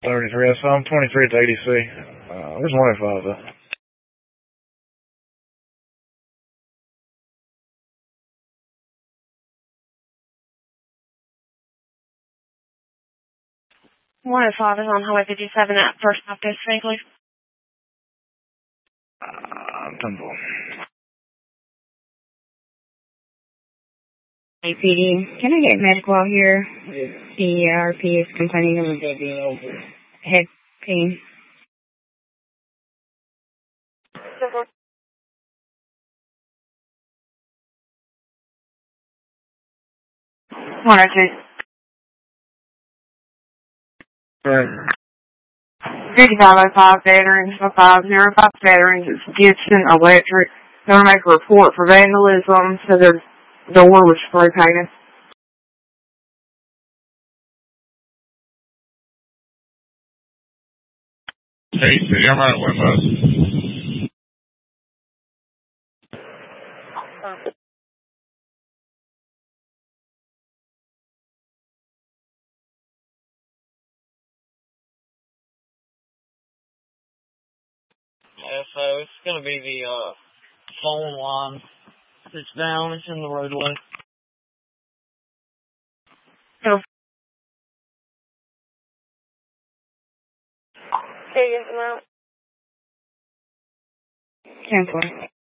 33, so I'm 23 at the ADC. Where's 105 though? One of five is on Highway 57 at First Baptist, Fakeley. Temple. APD, can I get medical out here? The RP is complaining of head pain. One or two. Right. 3505 veterans, 505 veterans, it's Gibson Electric. They're going to make a report for vandalism, so their door was spray painted. Hey, I'm out with us. Yeah, so it's going to be the phone line. It's down. It's in the roadway. So, Cancel.